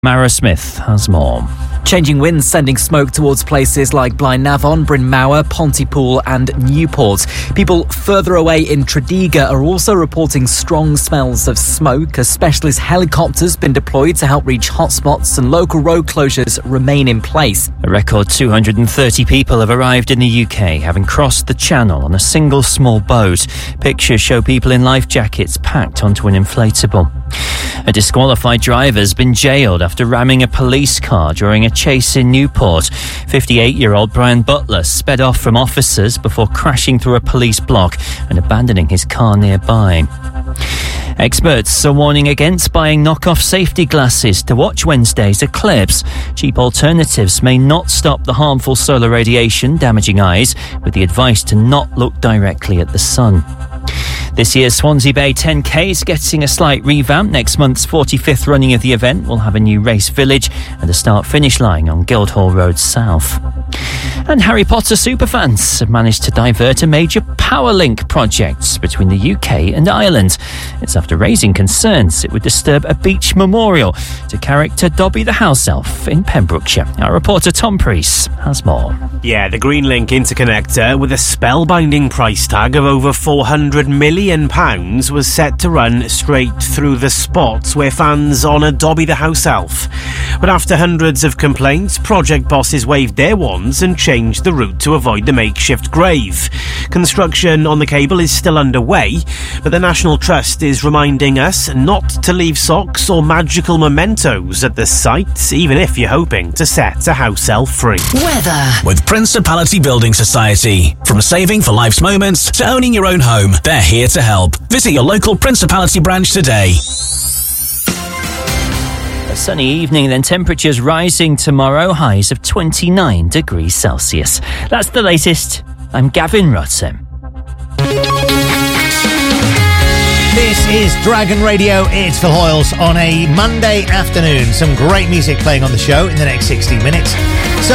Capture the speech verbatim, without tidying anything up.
Mara Smith has more. Changing winds sending smoke towards places like Blaenavon, Bryn Mawr, Pontypool and Newport. People further away in Tredegar are also reporting strong smells of smoke. A specialist helicopter's been deployed to help reach hotspots and local road closures remain in place. A record two hundred thirty people have arrived in the U K, having crossed the Channel on a single small boat. Pictures show people in life jackets packed onto an inflatable. A disqualified driver's been jailed after ramming a police car during a chase in Newport. fifty-eight-year-old Brian Butler sped off from officers before crashing through a police block and abandoning his car nearby. Experts are warning against buying knockoff safety glasses to watch Wednesday's eclipse. Cheap alternatives may not stop the harmful solar radiation damaging eyes, with the advice to not look directly at the sun. This year's Swansea Bay ten K is getting a slight revamp. Next month's forty-fifth running of the event will have a new race village and a start-finish line on Guildhall Road South. And Harry Potter superfans have managed to divert a major power link project between the U K and Ireland. It's after raising concerns it would disturb a beach memorial to character Dobby the House Elf in Pembrokeshire. Our reporter Tom Priest has more. Yeah, the Greenlink interconnector with a spellbinding price tag of over four hundred million pounds was set to run straight through the spots where fans honour Dobby the House Elf. But after hundreds of complaints, project bosses waved their wands and changed the route to avoid the makeshift grave. Construction on the cable is still underway, but the National Trust is reminding us not to leave socks or magical mementos at the site, even if you're hoping to set a house elf free. Weather with Principality Building Society. From saving for life's moments to owning your own home, they're here to help. Visit your local Principality branch today. A sunny evening, then temperatures rising tomorrow, highs of twenty-nine degrees Celsius. That's the latest. I'm Gavin Rutten. This is Dragon Radio. It's Phil Hoyles on a Monday afternoon. Some great music playing on the show in the next sixty minutes. So